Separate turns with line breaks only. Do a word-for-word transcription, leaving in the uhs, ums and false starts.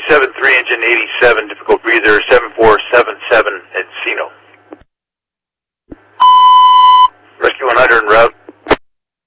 seven three, engine eighty-seven, difficult breather, seven four seven seven, Encino. Rescue one hundred en route.